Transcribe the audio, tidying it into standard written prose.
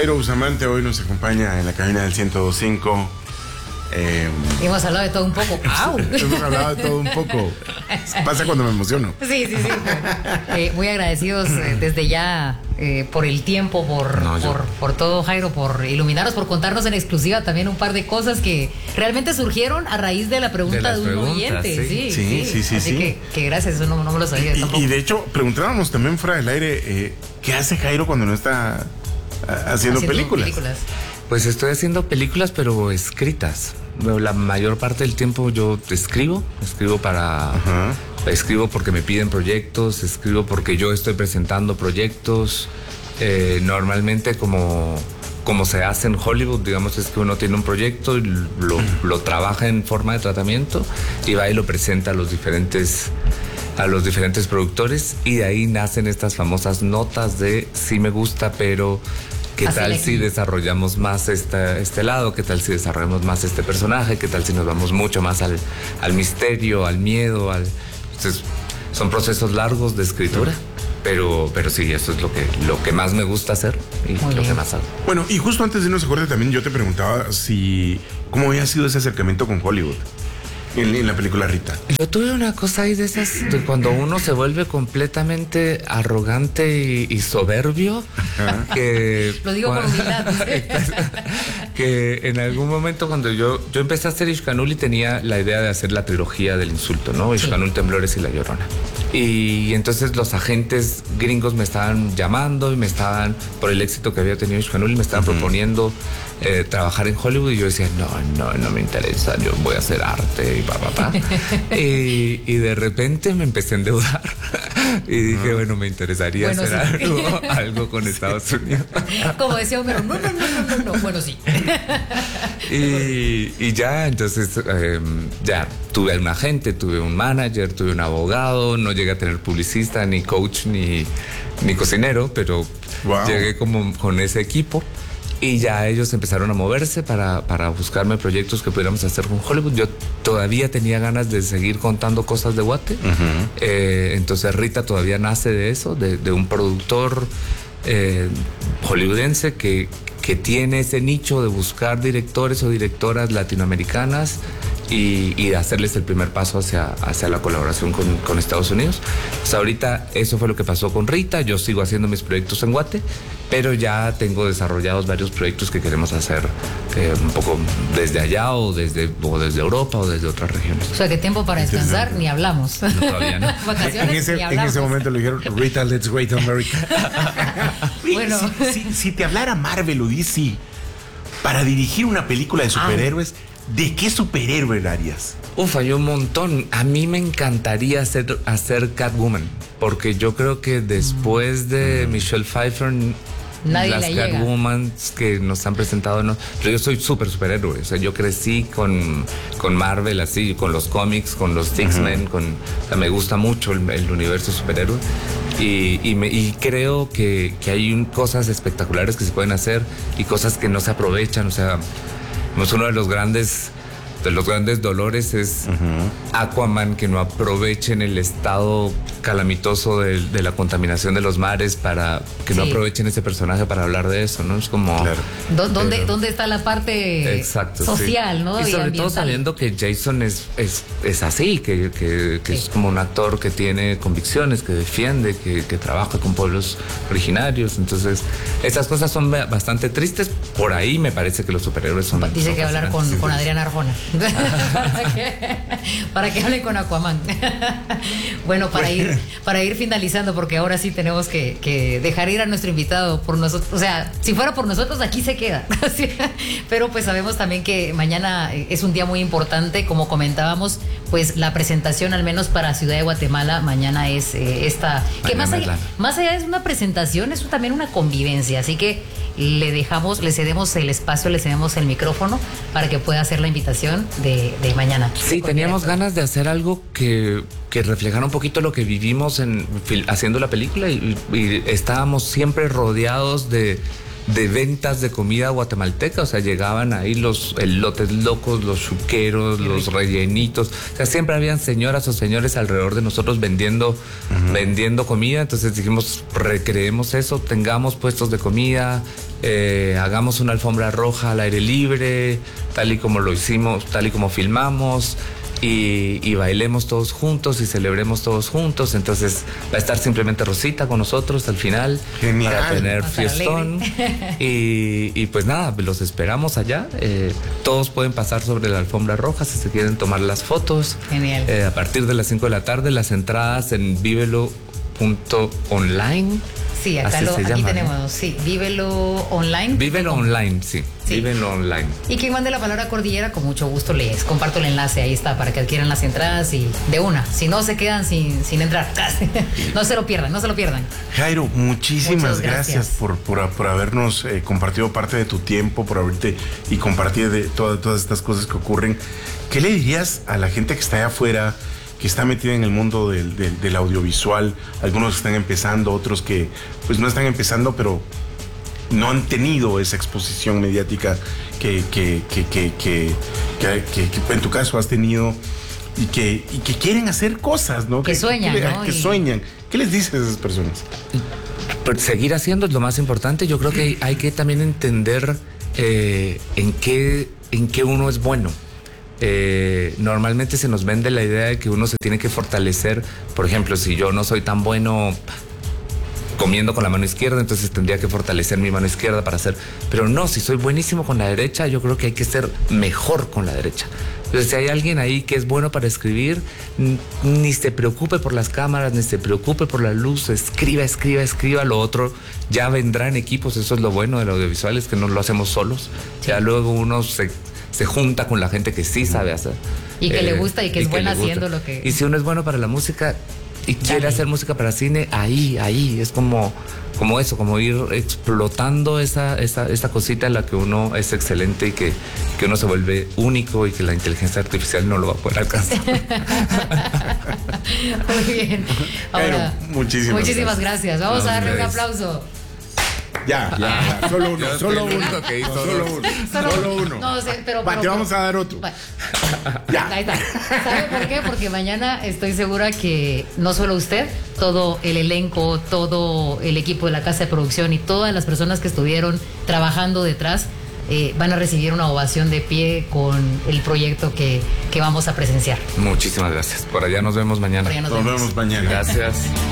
Jairo Bustamante hoy nos acompaña en la cabina del 102.5. Hemos hablado de todo un poco. ¡Au! Hemos hablado de todo un poco. Pasa cuando me emociono. Sí. Muy agradecidos desde ya por el tiempo, por todo, Jairo, por iluminarnos, por contarnos en exclusiva también un par de cosas que realmente surgieron a raíz de la pregunta de un oyente. Sí. Así que gracias, eso no me lo sabía tampoco. Y de hecho, preguntábamos también fuera del aire, ¿qué hace Jairo cuando no está haciendo películas? Pues estoy haciendo películas, pero escritas. La mayor parte del tiempo yo escribo porque me piden proyectos, escribo porque yo estoy presentando proyectos. Normalmente como se hace en Hollywood, digamos, es que uno tiene un proyecto y lo trabaja en forma de tratamiento y va y lo presenta a los diferentes productores, y de ahí nacen estas famosas notas de sí me gusta, pero ¿qué tal si desarrollamos más este lado? ¿Qué tal si desarrollamos más este personaje? ¿Qué tal si nos vamos mucho más al misterio, al miedo? Entonces, son procesos largos de escritura, pero sí, eso es lo que más me gusta hacer y lo que más hago. Bueno, y justo antes de irnos a corte también yo te preguntaba cómo había sido ese acercamiento con Hollywood. En la película Rita. Yo tuve una cosa ahí de esas, de cuando uno se vuelve completamente arrogante y soberbio, que... Lo digo con humildad. Que en algún momento cuando yo empecé a hacer Ixcanul y tenía la idea de hacer la trilogía del insulto, ¿no? Ixcanul, Temblores y La Llorona. Y entonces los agentes gringos me estaban llamando y por el éxito que había tenido Ixcanul, y me estaban proponiendo trabajar en Hollywood, y yo decía, no me interesa, yo voy a hacer arte y de repente me empecé a endeudar y dije, bueno, me interesaría hacer algo con Estados Unidos. Como decía Homero, no, bueno, sí. Y ya, entonces ya tuve un agente, tuve un manager, tuve un abogado, no llegué a tener publicista, ni coach, ni cocinero, pero llegué como con ese equipo. Y ya ellos empezaron a moverse para buscarme proyectos que pudiéramos hacer con Hollywood. Yo todavía tenía ganas de seguir contando cosas de Guate. Entonces Rita todavía nace de eso, de un productor hollywoodense que tiene ese nicho de buscar directores o directoras latinoamericanas y hacerles el primer paso hacia la colaboración con Estados Unidos. Pues ahorita eso fue lo que pasó con Rita. Yo sigo haciendo mis proyectos en Guate, pero ya tengo desarrollados varios proyectos que queremos hacer un poco desde allá o desde Europa o desde otras regiones. O sea, que tiempo para descansar ni hablamos. No, todavía no. Vacaciones ni hablamos. En ese momento le dijeron, Rita, let's great America. Bueno. Si te hablara Marvel o DC para dirigir una película de superhéroes, ¿de qué superhéroe harías? Hay un montón. A mí me encantaría hacer Catwoman, porque yo creo que después de Michelle Pfeiffer, nadie las le Catwoman que nos han presentado, no. Pero yo soy superhéroe. O sea, yo crecí con Marvel, así, con los cómics, con los X-Men, o sea, me gusta mucho el universo superhéroe. Y creo que hay cosas espectaculares que se pueden hacer y cosas que no se aprovechan. O sea, uno de los grandes dolores es Aquaman, que no aprovechen el estado calamitoso de la contaminación de los mares, para que no aprovechen ese personaje para hablar de eso, ¿no? Es como... Claro. ¿Dónde está la parte social, ¿no? Y sobre todo sabiendo que Jason es así, que es como un actor que tiene convicciones, que defiende, que trabaja con pueblos originarios. Entonces, esas cosas son bastante tristes. Por ahí me parece que los superhéroes son... Dice que va a hablar con Adriana Arjona. para que hable con Aquaman. Bueno, para ir finalizando, porque ahora sí tenemos que dejar ir a nuestro invitado por nosotros. O sea, si fuera por nosotros, aquí se queda. Pero pues sabemos también que mañana es un día muy importante. Como comentábamos, pues la presentación, al menos para Ciudad de Guatemala, mañana es esta, que más allá de una presentación, es también una convivencia. Así que le cedemos el espacio, le cedemos el micrófono para que pueda hacer la invitación de mañana. Sí, teníamos ganas de hacer algo que reflejara un poquito lo que vivimos haciendo la película, y estábamos siempre rodeados de de ventas de comida guatemalteca, o sea, llegaban ahí los elotes locos, los chuqueros, los rellenitos, o sea, siempre habían señoras o señores alrededor de nosotros vendiendo comida. Entonces dijimos, recreemos eso, tengamos puestos de comida, hagamos una alfombra roja al aire libre, tal y como lo hicimos, tal y como filmamos, y bailemos todos juntos y celebremos todos juntos. Entonces va a estar simplemente Rosita con nosotros al final. Genial. Para tener fiestón. Y pues nada, los esperamos allá. Todos pueden pasar sobre la alfombra roja si se quieren tomar las fotos. Genial. A partir de las 5 de la tarde, las entradas en vivelo.online. Sí, acá Así aquí llama, tenemos, ¿no? sí, Vívelo Online. Vívelo online, sí. Sí. Vívelo online. Y quien mande la palabra Cordillera, con mucho gusto les comparto el enlace, ahí está, para que adquieran las entradas y de una, si no se quedan sin entrar. No se lo pierdan, no se lo pierdan. Jairo, muchísimas Muchas gracias por habernos compartido parte de tu tiempo, por haberte y compartir de todas estas cosas que ocurren. ¿Qué le dirías a la gente que está allá afuera, que está metida en el mundo del audiovisual? Algunos están empezando, otros que pues no están empezando, pero no han tenido esa exposición mediática que en tu caso has tenido, y que quieren hacer cosas, ¿no? Que sueñan, ¿no? Que sueñan. ¿Qué les dices a esas personas? Pero seguir haciendo es lo más importante. Yo creo que hay que también entender en qué uno es bueno. Normalmente se nos vende la idea de que uno se tiene que fortalecer. Por ejemplo, si yo no soy tan bueno comiendo con la mano izquierda, entonces tendría que fortalecer mi mano izquierda para hacer. Pero no, si soy buenísimo con la derecha, yo creo que hay que ser mejor con la derecha. Entonces, si hay alguien ahí que es bueno para escribir, ni se preocupe por las cámaras, ni se preocupe por la luz, escriba. Lo otro ya vendrá en equipos. Eso es lo bueno del audiovisual, es que no lo hacemos solos. Ya luego uno se junta con la gente que sí sabe hacer. Y que le gusta y que es buena haciendo lo que... Y si uno es bueno para la música y quiere hacer música para cine, ahí es como eso, como ir explotando esa cosita en la que uno es excelente y que uno se vuelve único y que la inteligencia artificial no lo va a poder alcanzar. Muy bien. Ahora, pero muchísimas gracias. Vamos a darle un aplauso. Ya. Solo uno. Solo uno. No sé, pero te vamos a dar otro. Ya. Ahí está. ¿Sabe por qué? Porque mañana estoy segura que no solo usted, todo el elenco, todo el equipo de la casa de producción y todas las personas que estuvieron trabajando detrás van a recibir una ovación de pie con el proyecto que vamos a presenciar. Muchísimas gracias. Por allá nos vemos mañana. Nos vemos mañana. Gracias.